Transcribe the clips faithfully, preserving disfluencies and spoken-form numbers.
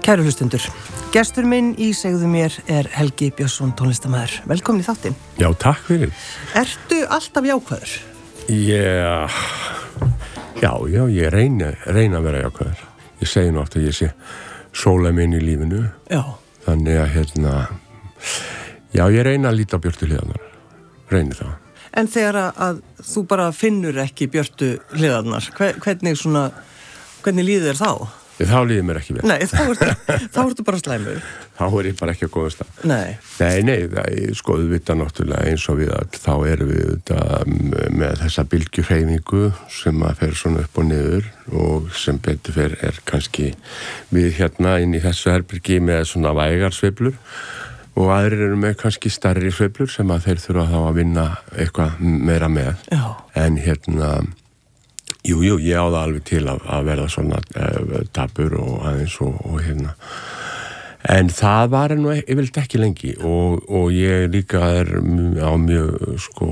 Kæru hlustundur, gestur minn í Segðu mér er Helgi Björnsson, tónlistarmaður. Velkomin í þáttinn. Já, takk fyrir. Ertu alltaf jákvæður? Já, já, já, ég reyna, reyna að vera jákvæður. Ég segi nú aftur að ég sé sóla minn í lífinu. Já. Þannig að, hérna, já, ég reyna að líta á björtu hliðarnar. Reyni það. En þegar að, að þú bara finnur ekki björtu hliðarnar, hvernig svona, hvernig líður þér þá? Þá líður mér ekki vel. Nei, þá ertu, þá ertu bara slæmur. Þá er ég bara ekki að góða stað. Nei. Nei, nei, það er sko auðvitað náttúrulega eins og við all, þá erum við auðvitað með þessa bylgjuhreyfingu sem að fer svona upp og niður og sem betur fer er kannski við hérna inn í þessu herbyrgi með svona vægarsveiflur og aðrir eru með kannski stærri sveiflur sem að þeir þurfa þá að vinna eitthvað meira með. Já. En hérna Jú, jú, ég á það alveg til að, að verða svona uh, tapur og aðeins og, og hérna. En það var nú yfirleitt ekki lengi og, og ég líka er á mjög, sko,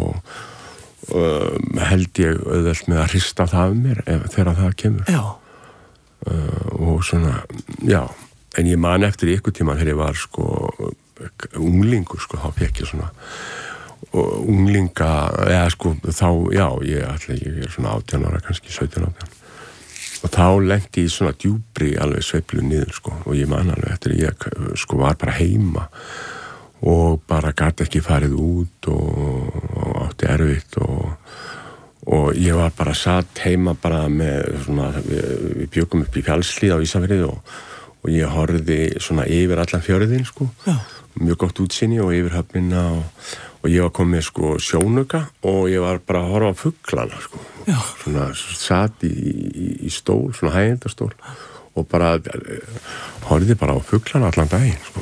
um, held ég auðvelt með að hrista það af mér ef, þegar það kemur. Já. Uh, og svona, já, en ég man eftir í ykkur tíman þegar ég var, sko, unglingur, sko, þá fekk ég svona og unglinga, eða sko þá, já, ég ætla, ég er svona átján ára, kannski sautján átján og þá lenti ég svona djúpri alveg sveiflu niður, sko, og ég man alveg eftir ég, sko, var bara heima og bara gat ekki farið út og, og átti erfitt og, og ég var bara satt heima bara með svona, við, við bjögum upp í Fjallshlíð á Ísafirði og, og ég horfði svona yfir allan fjörðin, sko, já. Mjög gott útsýni og yfir höfnina og og ég var komið sko sjónauka og ég var bara að horfa á fuglana sko. Já. Svona satt í, í, í stól, svona hægjendastól og bara horfði bara á fuglana allan daginn sko.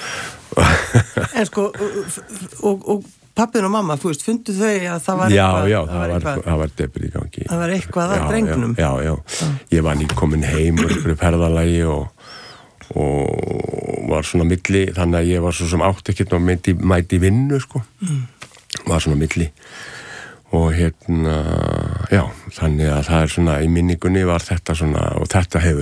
En sko, og, og pappin og mamma, þú veist, fundu þau að það var já, eitthvað? Já, það var, eitthvað, það var debur í gangi. Það var eitthvað að drengnum? Já, já, já. Ég var nýkomin heim og ykkur ferðalagi og og var svona milli, þannig að ég var svo sem átt ekkert og mæti, mæti vinnu sko, mm. var svona milli og hérna, já, þannig að það er svona í minningunni var þetta svona og þetta hefur